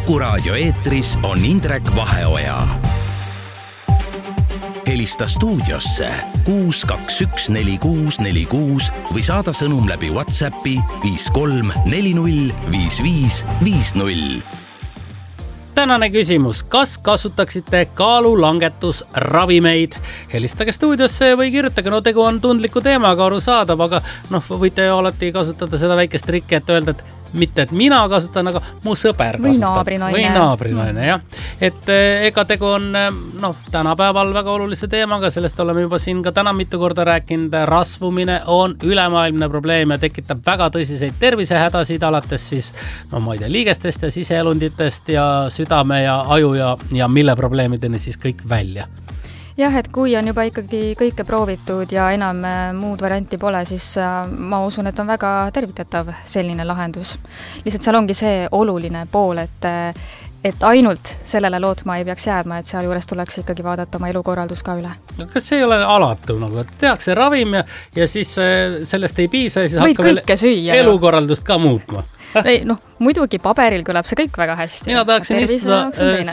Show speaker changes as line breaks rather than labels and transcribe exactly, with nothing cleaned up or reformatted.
Kuku Raadio eetris on Indrek Vaheoja. Helista stuudiosse kuus kaks üks neli kuus neli kuus või saada sõnum läbi WhatsAppi viis kolm neli null viis viis viis null.
Tänane küsimus, kas kasutaksite kaalulangetusravimeid? Helistage stuudiosse või kirjutage, no tegu on tundliku teemaga, aru saadab, aga noh, võite ju alati kasutada seda väikest trikki, et öelda, et mitte, et mina kasutan, aga mu sõber
või
kasutab.
Naabrinaine.
Või naabrinaine, jah. Et ega tegu on, noh, tänapäeval väga olulise teemaga, sellest oleme juba siin ka täna mitu korda rääkinud. Rasvumine on ülemaailmne probleem ja tekitab väga tõsiseid tervisehädasid, alates siis, no ma ei tea, liigestest ja siseelunditest ja südame ja aju ja, ja mille probleemideni siis kõik välja.
Jah, et kui on juba ikkagi kõike proovitud ja enam muud varianti pole, siis ma usun, et on väga tervitatav selline lahendus. Lihtsalt seal ongi see oluline pool, et, et ainult sellele lootma ei peaks jääma, et seal juures tuleks ikkagi vaadata oma elukorraldus ka üle.
Kas see ei ole alatu, nagu, et tehakse ravim ja, ja siis sellest ei piisa ja siis
Võid
hakka veel elukorraldust ka muutma?
Ei, noh, muidugi paberil kõlab see kõik väga hästi.
Mina tahaksin istuda